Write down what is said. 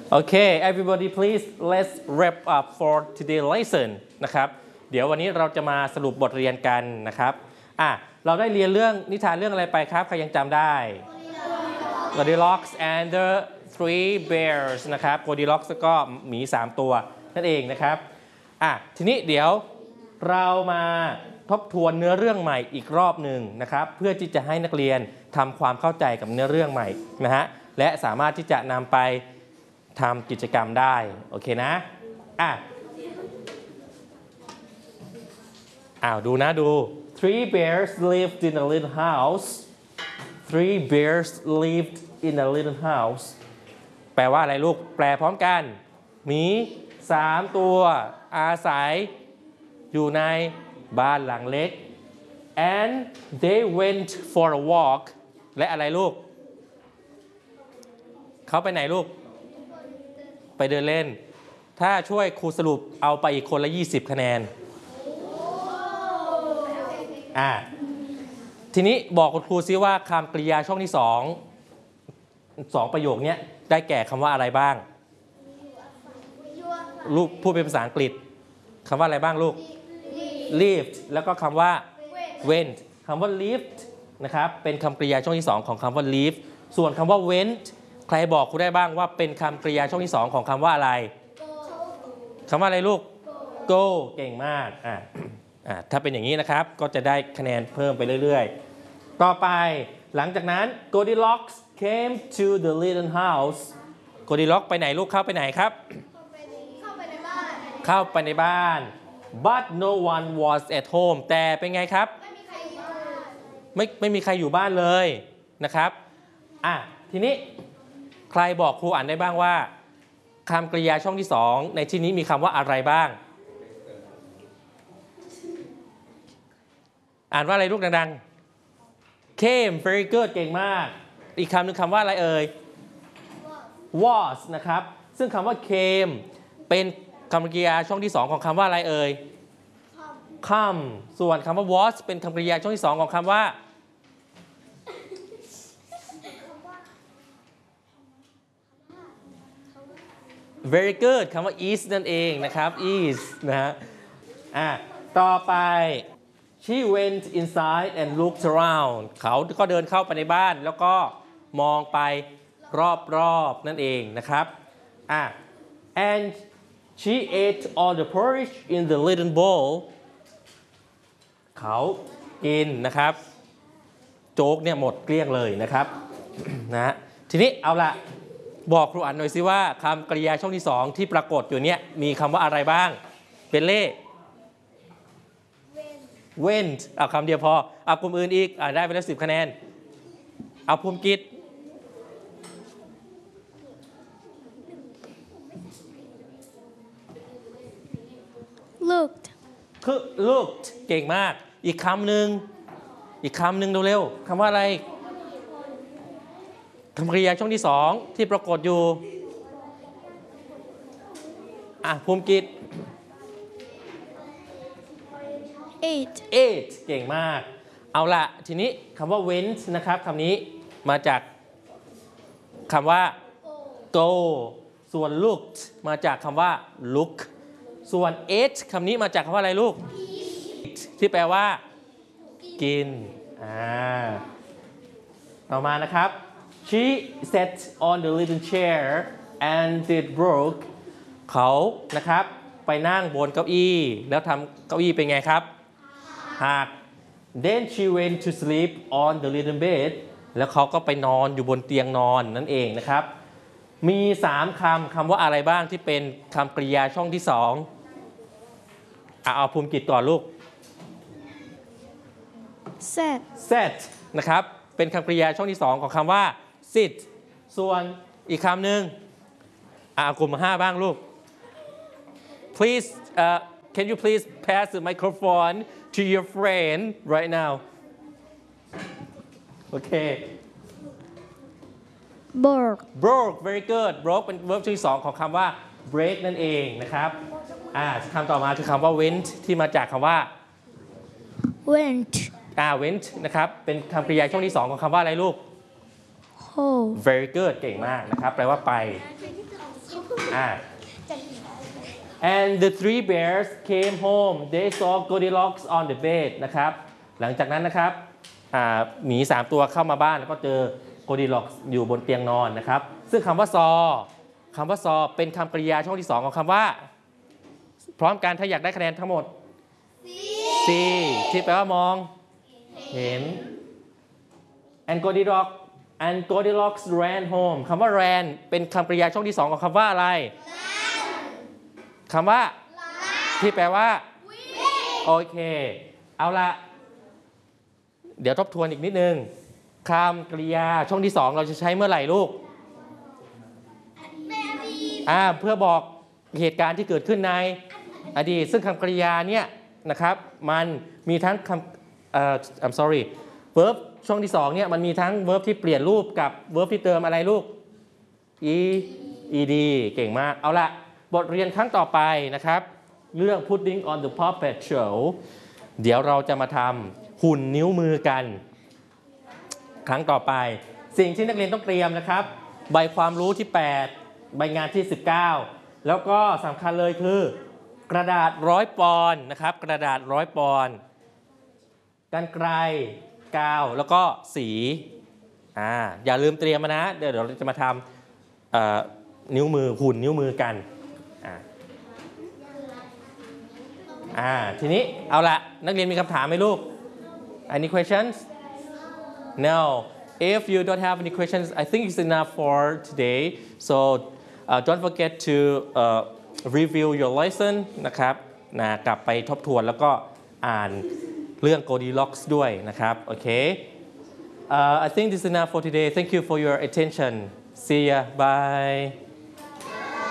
Okay, everybody please let's wrap up for today's lesson นะครับเดี๋ยววันนี้เราจะมาสรุปบทเรียนกันนะครับเราได้เรียนเรื่องนิทานเรื่องอะไรไปครับใครยังจำได้ Goldilocks and the Three Bears นะครับ Goldilocks ก็หมี3ตัวนั่นเองนะครับทีนี้เดี๋ยวเรามาทบทวนเนื้อเรื่องใหม่อีกรอบหนึ่งนะครับเพื่อที่จะให้นักเรียนทำความเข้าใจกับเนื้อเรื่องใหม่นะฮะและสามารถที่จะนำไปทำกิจกรรมได้โอเคนะดูนะดู Three bears lived in a little house Three bears lived in a little house แปลว่าอะไรลูกแปลพร้อมกันหมี3ตัวอาศัยอยู่ในบ้านหลังเล็ก and they went for a walk และอะไรลูกเขาไปไหนลูกไปเดินเล่นถ้าช่วยครูสรุปเอาไปอีกคนละ20คะแนนทีนี้บอกคุณครูซิว่าคำกริยาช่องที่2ประโยคนี้ได้แก่คำว่าอะไรบ้างลูกพูดเป็นภาษาอังกฤษคำว่าอะไรบ้างลูก lived แล้วก็คำว่า went คำว่า lived นะครับเป็นคำกริยาช่องที่2ของคำว่า live ส่วนคำว่า went ใครบอกครูได้บ้างว่าเป็นคำกริยาช่องที่2ของคำว่าอะไรคำว่าอะไรลูก go เก่งมากถ้าเป็นอย่างนี้นะครับก็จะได้คะแนนเพิ่มไปเรื่อยๆต่อไปหลังจากนั้น Goldilocks came to the little house Goldilocks ไปไหนลูกเข้าไปไหนครับเข้าไปในบ้าน but no one was at home แต่เป็นไงครับไม่มีใครอยู่บ้านเลยนะครับทีนี้ใครบอกครูอ่านได้บ้างว่าคำกริยาช่องที่2ในที่นี้มีคำว่าอะไรบ้างอ่านว่าอะไรลูกดังๆ came very good เก่งมากอีกคำหนึ่งคำว่าอะไรเอ่ย was นะครับซึ่งคำว่า came เป็นคำกริยาช่องที่2ของคำว่าอะไรเอ่ย come ส่วนคำว่า was เป็นคำกริยาช่องที่2ของคำว่าvery good คำว่า is นั่นเองนะครับ is นะฮะต่อไป she went inside and looked around เขาก็เดินเข้าไปในบ้านแล้วก็มองไปรอบๆนั่นเองนะครับand she ate all the porridge in the little bowl เขากินนะครับโจ๊กเนี่ยหมดเกลี้ยงเลยนะครับนะทีนี้เอาละบอกครูอันหน่อยสิว่าคำกริยาช่องที่2ที่ปรากฏอยู่เนี่ยมีคำว่าอะไรบ้างเป็นเล่ went เอาคำเดียวพอเอากลุ่มอื่นอีกได้ไปแล้ว10คะแนนเอาภูมิกิจ looked คือ looked เก่งมากอีกคำหนึ่งเร็วๆคำว่าอะไรคำกริยาช่องที่2ที่ปรากฏอยู่ภูมิกิจ ate เก่งมากเอาละทีนี้คำว่า went นะครับคำนี้มาจากคำว่า go ส่วน looked มาจากคำว่า look ส่วน ate คำนี้มาจากคำว่าอะไรลูก ที่แปลว่ากินต่อมานะครับ she sat on the little chair and it broke เขานะครับไปนั่งบนเก้าอี้แล้วทำเก้าอี้เป็นไงครับหัก then she went to sleep on the little bed แล้วเขาก็ไปนอนอยู่บนเตียงนอนนั่นเองนะครับมี3คำว่าอะไรบ้างที่เป็นคำกริยาช่องที่2เอาภูมิกิจก่อนลูก set นะครับเป็นคำกริยาช่องที่2ของคำว่า sit ส่วนอีกคำหนึ่งกลุ่ม5บ้างลูก please can you please pass the microphone to your friend right now okay broke very good broke เป็น verb ช่องที่2ของคำว่า break นั่นเองนะครับคำต่อมาคือคำว่า went ที่มาจากคำว่า went นะครับเป็นคำกริยาช่องที่2ของคำว่าอะไรลูก very good เก่งมากนะครับแปลว่าไป And the three bears came home they saw Goldilocks on the bed นะครับหลังจากนั้นนะครับหมี3ตัวเข้ามาบ้านแล้วก็เจอ Goldilocks อยู่บนเตียงนอนนะครับซึ่งคำว่า saw เป็นคำกริยาช่องที่2ของคำว่าพร้อมกันถ้าอยากได้คะแนนทั้งหมด see ที่แปลว่ามองเห็น and Goldilocks ran home คำว่า ran เป็นคำกริยาช่องที่2ของคำว่าอะไรคำว่าที่แปลว่าโอเคเอาละเดี๋ยวทบทวนอีกนิดนึงคำกริยาช่องที่2เราจะใช้เมื่อไหร่ลูกเพื่อบอกเหตุการณ์ที่เกิดขึ้นในอดีตซึ่งคำกริยาเนี่ยนะครับมันมีทั้งI'm sorry verb ช่องที่2เนี่ยมันมีทั้ง verb ที่เปลี่ยนรูปกับ verb ที่เติมอะไรลูก ed เก่งมากเอาละบทเรียนครั้งต่อไปนะครับเรื่อง Pudding on the Puppet Show เดี๋ยวเราจะมาทำหุ่นนิ้วมือกันครั้งต่อไปสิ่งที่นักเรียนต้องเตรียมนะครับใบความรู้ที่8ใบงานที่19แล้วก็สำคัญเลยคือกระดาษ100 ปอนด์นะครับกระดาษ100 ปอนด์กรรไกรกาวแล้วก็สีอย่าลืมเตรียมมานะเดี๋ยวเราจะมาทำนิ้วมือหุ่นนิ้วมือกันทีนี้เอาละนักเรียนมีคำถามไหมลูก Any questions? No. If you don't have any questions, I think it's enough for today. So don't forget to review your lesson นะครับกลับไปทบทวนแล้วก็อ่านเรื่อง Goldilocks ด้วยนะครับโอเค I think this is enough for today. Thank you for your attention. See ya. Bye.